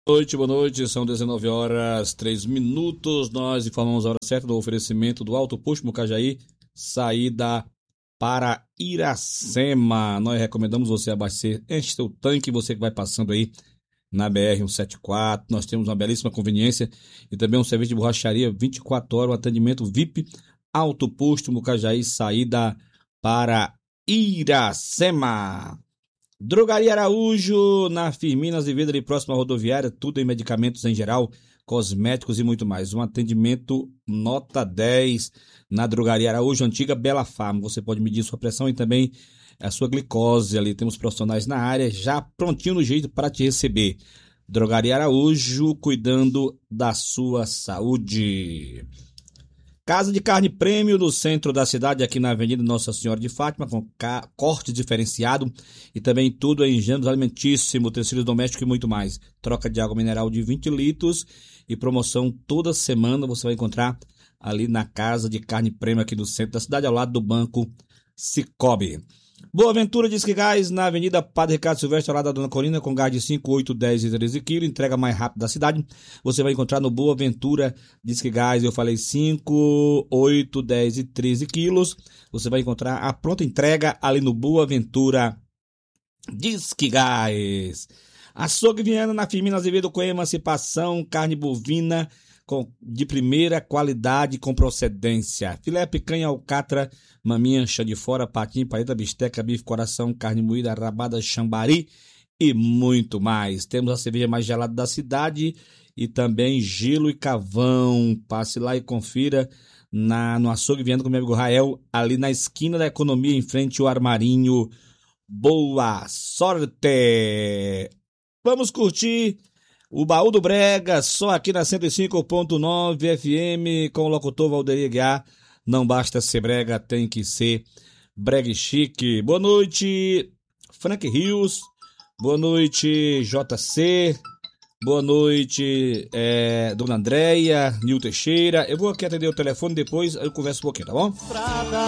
Boa noite, são 19 horas 3 minutos. Nós informamos a hora certa do oferecimento do Alto Posto Mucajaí, saída para Iracema. Nós recomendamos você abastecer, enche seu tanque, você que vai passando aí na BR-174. Nós temos uma belíssima conveniência e também um serviço de borracharia 24 horas, um atendimento VIP. Alto Posto Mucajaí, saída para Iracema. Drogaria Araújo, na Firmina Azevedo, ali próximo à rodoviária, tudo em medicamentos em geral, cosméticos e muito mais. Um atendimento nota 10 na Drogaria Araújo, antiga Bela Farma. Você pode medir sua pressão e também a sua glicose ali. Temos profissionais na área já prontinho no jeito para te receber. Drogaria Araújo, cuidando da sua saúde. Casa de Carne Prêmio no centro da cidade, aqui na Avenida Nossa Senhora de Fátima, com corte diferenciado e também tudo em gêneros alimentíssimo, utensílios domésticos e muito mais. Troca de água mineral de 20 litros e promoção toda semana você vai encontrar ali na Casa de Carne Prêmio, aqui no centro da cidade, ao lado do Banco Sicoob. Boa Ventura Disque Gás, na Avenida Padre Ricardo Silvestre, ao lado da Dona Corina, com gás de 5, 8, 10 e 13 quilos, entrega mais rápido da cidade. Você vai encontrar no Boa Ventura Disque Gás, eu falei 5, 8, 10 e 13 quilos. Você vai encontrar a pronta entrega ali no Boa Ventura Disque Gás. Açougue Viana, na Firmina Azevedo, com emancipação, carne bovina de primeira qualidade com procedência. Filé, picanha, alcatra, maminha, chã de fora, patinho, paleta, bisteca, bife, coração, carne moída, rabada, chambari e muito mais. Temos a cerveja mais gelada da cidade e também gelo e cavão. Passe lá e confira no Açougue Viana com meu amigo Rael, ali na esquina da Economia, em frente ao Armarinho. Boa sorte! Vamos curtir o Baú do Brega, só aqui na 105.9 FM, com o locutor Valdeir Guiar. Não basta ser brega, tem que ser brega e chique. Boa noite, Frank Rios. Boa noite, JC. Boa noite, Dona Andréia, Nil Teixeira. Eu vou aqui atender o telefone, depois eu converso um pouquinho, tá bom?